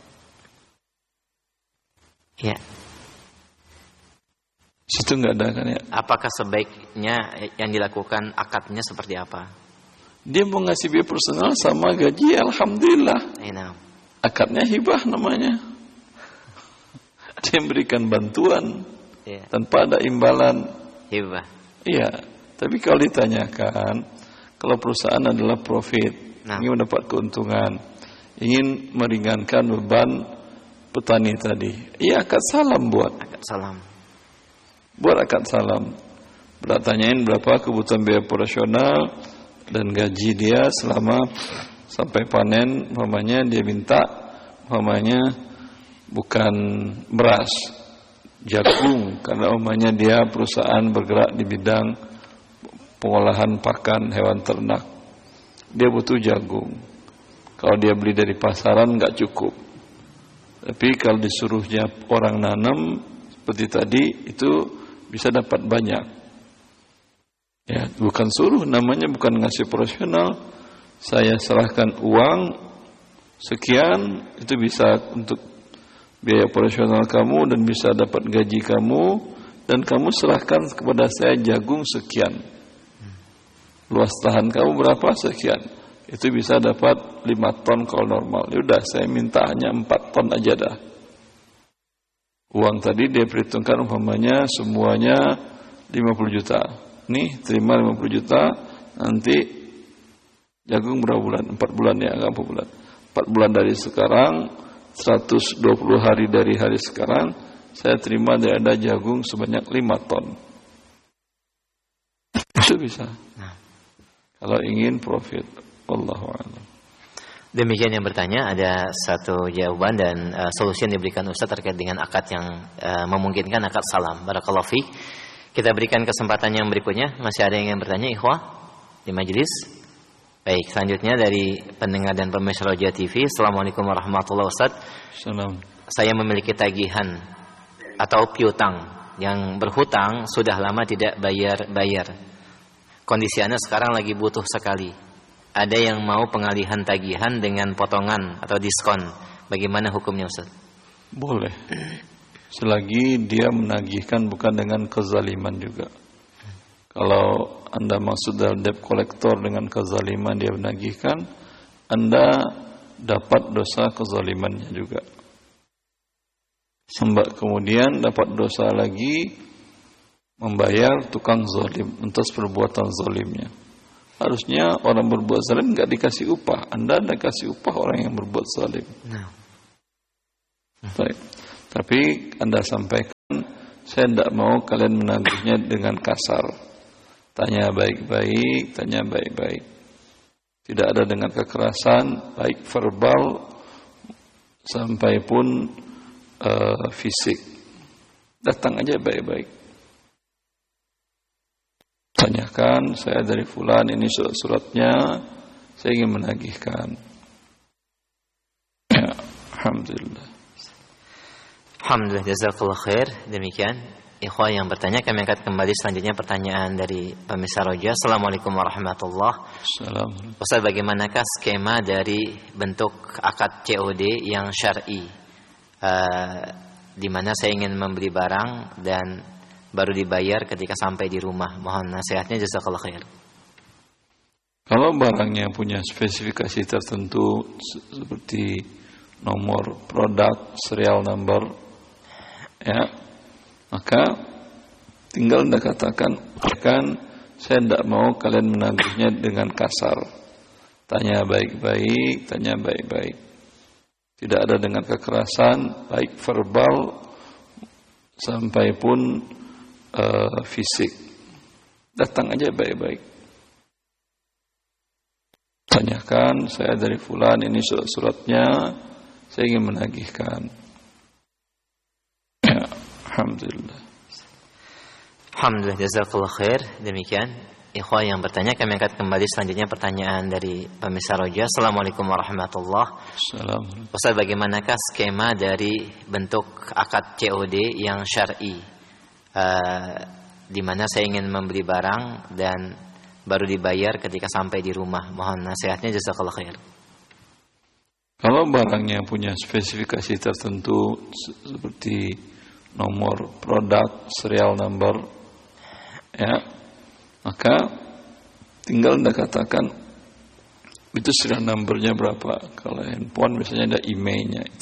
Ya. Situ nggak ada kan ya? Apakah sebaiknya yang dilakukan akadnya seperti apa? Dia mau ngasih biaya personal sama gaji, alhamdulillah. Akadnya hibah namanya. Dia memberikan bantuan tanpa ada imbalan. Hibah. Iya. Tapi kalau ditanyakan, kalau perusahaan adalah profit, ingin mendapat keuntungan, ingin meringankan beban petani tadi, iya akad salam buat. Akad salam. Buat akad salam. Tanyain berapa kebutuhan biaya operasional dan gaji dia selama sampai panen, umpamanya dia minta umpamanya bukan beras, jagung, karena umpamanya dia perusahaan bergerak di bidang pengolahan pakan hewan ternak. Dia butuh jagung. Kalau dia beli dari pasaran nggak cukup. Tapi kalau disuruhnya orang nanam seperti tadi itu bisa dapat banyak. Ya, bukan suruh, namanya bukan ngasih profesional. Saya serahkan uang sekian, itu bisa untuk biaya operasional kamu dan bisa dapat gaji kamu, dan kamu serahkan kepada saya jagung sekian. Luas lahan kamu berapa? Sekian. Itu bisa dapat 5 ton kalau normal. Ya udah, saya minta hanya 4 ton aja dah. Uang tadi dia perhitungkan umpamanya semuanya 50 juta. Nih, terima 50 juta, nanti jagung berapa bulan? 4 bulan ya, enggak 4 bulan. 4 bulan dari sekarang, 120 hari dari hari sekarang, saya terima dari Anda jagung sebanyak 5 ton. Itu bisa. Kalau ingin profit. Wallahu a'lam. Demikian yang bertanya, ada satu jawaban dan solusi yang diberikan Ustaz terkait dengan akad yang memungkinkan akad salam. Barakallahu fiik. Kita berikan kesempatan yang berikutnya. Masih ada yang ingin bertanya, ikhwah di majelis? Baik, selanjutnya dari pendengar dan pemirsa Roja TV. Assalamualaikum warahmatullahi wabarakatuh. Salam. Saya memiliki tagihan atau piutang yang berhutang sudah lama tidak bayar. Kondisi Anda sekarang lagi butuh sekali. Ada yang mau pengalihan tagihan dengan potongan atau diskon. Bagaimana hukumnya Ustaz? Boleh. Selagi dia menagihkan bukan dengan kezaliman juga. Kalau Anda maksud dalam debt collector dengan kezaliman dia menagihkan, Anda dapat dosa kezalimannya juga. Kemudian dapat dosa lagi membayar tukang zalim atas perbuatan zalimnya. Harusnya orang berbuat zalim enggak dikasih upah. Anda kasih upah orang yang berbuat zalim. Baik. Tapi Anda sampaikan saya tidak mau kalian menagihnya dengan kasar. Tanya baik-baik, tanya baik-baik. Tidak ada dengan kekerasan, baik verbal sampai pun fisik. Datang aja baik-baik. Tanyakan, saya dari fulan, ini surat-suratnya, saya ingin menagihkan. Ya, alhamdulillah. Alhamdulillah, jazakallah khair. Demikian ikhwah yang bertanya, kami angkat kembali selanjutnya pertanyaan dari pemirsa Roja. Assalamualaikum warahmatullahi wabarakatuh. Ustaz, bagaimanakah skema dari bentuk akad COD yang syar'i, di mana saya ingin membeli barang dan baru dibayar ketika sampai di rumah? Mohon nasihatnya, jazakallah khair. Kalau barangnya punya spesifikasi tertentu seperti nomor produk, serial number, ya, maka tinggal Anda katakan, saya tidak mau kalian menagihnya dengan kasar. Tanya baik-baik, tanya baik-baik. Tidak ada dengan kekerasan, baik verbal sampai pun fisik. Datang aja baik-baik. Tanyakan, saya dari fulan, ini surat-suratnya, saya ingin menagihkan. Ya, alhamdulillah. Alhamdulillah, jazakallah khair. Demikian ikhwah yang bertanya, kami angkat kembali selanjutnya pertanyaan dari pemirsa Roja. Assalamualaikum warahmatullahi wabarakatuh. Ustaz, bagaimanakah skema dari bentuk akad COD yang syar'i, di mana saya ingin membeli barang dan baru dibayar ketika sampai di rumah? Mohon nasihatnya, jazakallah khair. Kalau barangnya punya spesifikasi tertentu seperti nomor produk, serial number, ya, maka tinggal Anda katakan itu serial numbernya berapa. Kalau handphone biasanya ada emailnya.